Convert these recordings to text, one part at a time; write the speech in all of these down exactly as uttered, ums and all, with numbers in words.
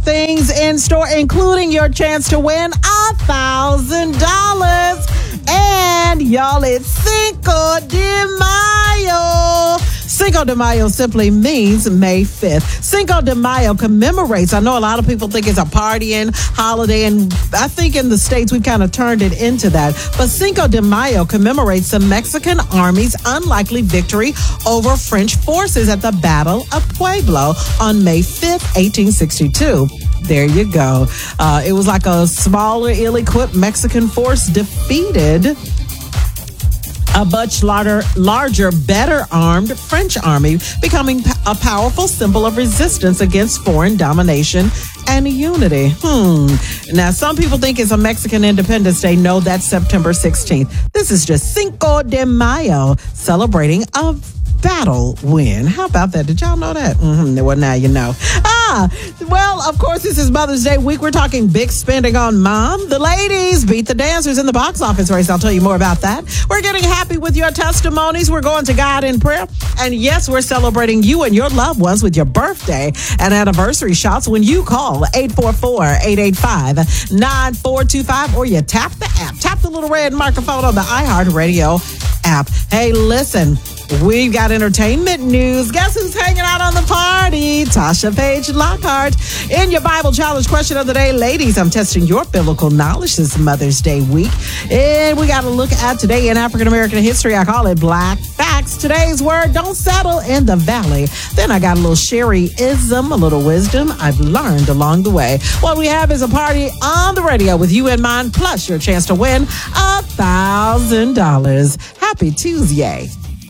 things in store, including your chance to win a thousand dollars. And y'all, it's Cinco de Mayo. Cinco de Mayo simply means May fifth. Cinco de Mayo commemorates, I know a lot of people think it's a partying holiday, and I think in the States we've kind of turned it into that. But Cinco de Mayo commemorates the Mexican Army's unlikely victory over French forces at the Battle of Puebla on May fifth, eighteen sixty-two. There you go. Uh, it was like a smaller, ill-equipped Mexican force defeated a much larger, larger, better armed French army, becoming a powerful symbol of resistance against foreign domination and unity. Hmm. Now, some people think it's a Mexican Independence Day. No, that's September sixteenth. This is just Cinco de Mayo, celebrating a battle win. How about that? Did y'all know that? Mm-hmm. Well, now you know. Ah, well, of course, this is Mother's Day week. We're talking big spending on mom. The ladies beat the dancers in the box office race. I'll tell you more about that. We're getting happy with your testimonies. We're going to God in prayer. And yes, we're celebrating you and your loved ones with your birthday and anniversary shots when you call eight four four, eight eight five, nine four two five or you tap the app. Tap the little red microphone on the iHeartRadio app. Hey, listen. We've got entertainment news. Guess who's hanging out on the party? Tasha Page Lockhart. In your Bible challenge question of the day, ladies, I'm testing your biblical knowledge this Mother's Day week. And we got to look at today in African American history. I call it Black Facts. Today's word, don't settle in the valley. Then I got a little Sherry-ism, a little wisdom I've learned along the way. What we have is a party on the radio with you in mind, plus your chance to win a thousand dollars. Happy Tuesday.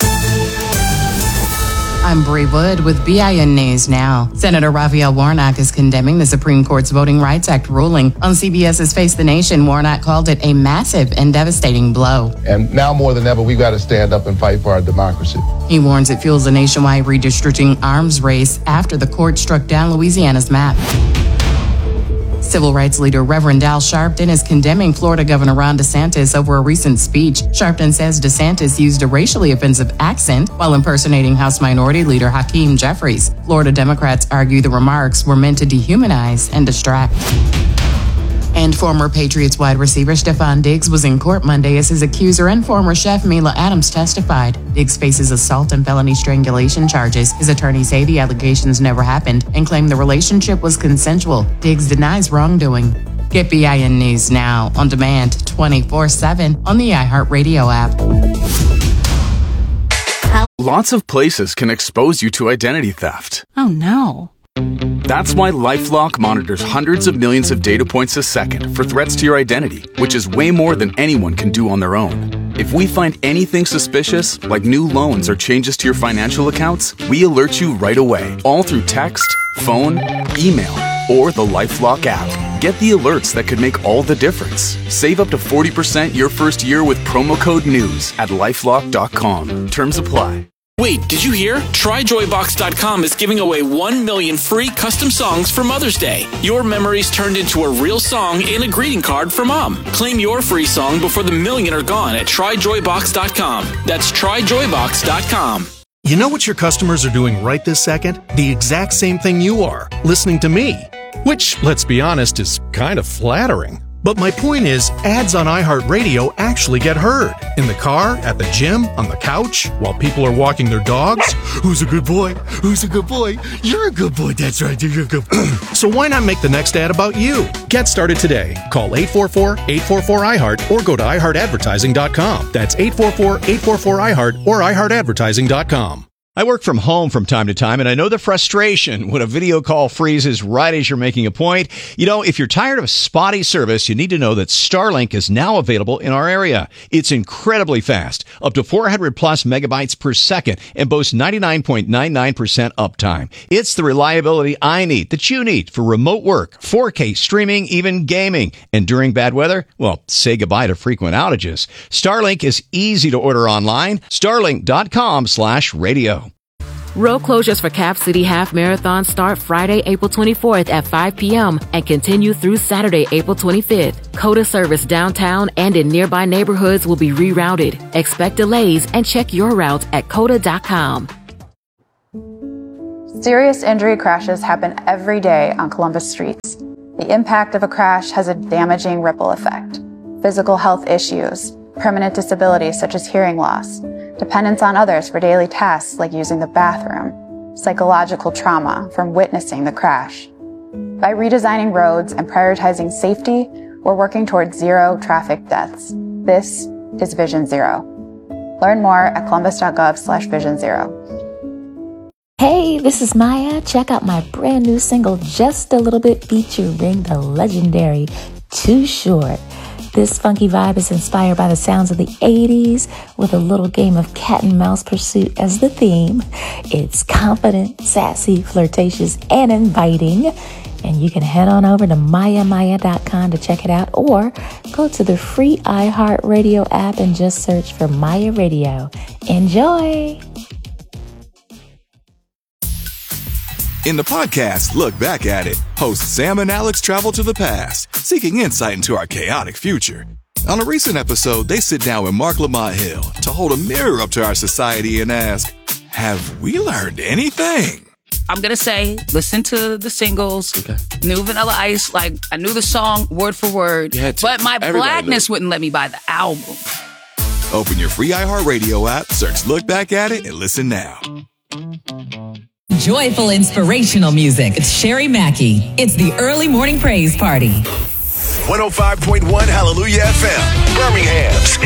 I'm Bree Wood with B I N News Now. Senator Raphael Warnock is condemning the Supreme Court's Voting Rights Act ruling. On CBS's Face the Nation, Warnock called it a massive and devastating blow. And now more than ever, we've got to stand up and fight for our democracy. He warns it fuels a nationwide redistricting arms race after the court struck down Louisiana's map. Civil rights leader Reverend Al Sharpton is condemning Florida Governor Ron DeSantis over a recent speech. Sharpton says DeSantis used a racially offensive accent while impersonating House Minority Leader Hakeem Jeffries. Florida Democrats argue the remarks were meant to dehumanize and distract. And former Patriots wide receiver Stephon Diggs was in court Monday as his accuser and former chef Mila Adams testified. Diggs faces assault and felony strangulation charges. His attorneys say the allegations never happened and claim the relationship was consensual. Diggs denies wrongdoing. Get B I N News Now on demand twenty-four seven on the iHeartRadio app. Lots of places can expose you to identity theft. Oh no. That's why LifeLock monitors hundreds of millions of data points a second for threats to your identity, which is way more than anyone can do on their own. If we find anything suspicious, like new loans or changes to your financial accounts, we alert you right away, all through text, phone, email, or the LifeLock app. Get the alerts that could make all the difference. Save up to forty percent your first year with promo code NEWS at lifelock dot com. Terms apply. Wait, did you hear? Try Joy Box dot com is giving away one million free custom songs for Mother's Day. Your memories turned into a real song and a greeting card for Mom. Claim your free song before the million are gone at Try Joy Box dot com. That's Try Joy Box dot com. You know what your customers are doing right this second? The exact same thing you are, listening to me. Which, let's be honest, is kind of flattering. But my point is, ads on iHeartRadio actually get heard. In the car, at the gym, on the couch, while people are walking their dogs. Who's a good boy? Who's a good boy? You're a good boy. That's right. You're a good boy. So why not make the next ad about you? Get started today. Call eight four four, eight four four, I heart or go to i heart advertising dot com. That's eight four four, eight four four, I heart or i heart advertising dot com. I work from home from time to time, and I know the frustration when a video call freezes right as you're making a point. You know, if you're tired of spotty service, you need to know that Starlink is now available in our area. It's incredibly fast, up to four hundred plus megabytes per second, and boasts ninety-nine point nine nine percent uptime. It's the reliability I need, that you need, for remote work, four K streaming, even gaming. And during bad weather, well, say goodbye to frequent outages. Starlink is easy to order online. Starlink dot com slash radio. Road closures for Cap City Half Marathon start Friday, April twenty-fourth at five p.m. and continue through Saturday, April twenty-fifth. COTA service downtown and in nearby neighborhoods will be rerouted. Expect delays and check your route at cota dot com. Serious injury crashes happen every day on Columbus streets. The impact of a crash has a damaging ripple effect. Physical health issues, permanent disabilities such as hearing loss, dependence on others for daily tasks like using the bathroom, psychological trauma from witnessing the crash. By redesigning roads and prioritizing safety, we're working towards zero traffic deaths. This is Vision Zero. Learn more at columbus.gov slash vision zero. Hey, this is Maya. Check out my brand new single, Just a Little Bit, featuring the legendary Too Short. This funky vibe is inspired by the sounds of the eighties with a little game of cat and mouse pursuit as the theme. It's confident, sassy, flirtatious, and inviting. And you can head on over to maya maya dot com to check it out, or go to the free iHeartRadio app and just search for Maya Radio. Enjoy! In the podcast, Look Back at It, hosts Sam and Alex travel to the past, seeking insight into our chaotic future. On a recent episode, they sit down with Mark Lamont Hill to hold a mirror up to our society and ask, have we learned anything? I'm going to say, listen to the singles, okay. New Vanilla Ice, like, I knew the song word for word, but my blackness wouldn't let me buy the album. Open your free iHeartRadio app, search Look Back at It, and listen now. Joyful, inspirational music. It's Sherry Mackey. It's the Early Morning Praise Party. one oh five point one Hallelujah F M, Birmingham's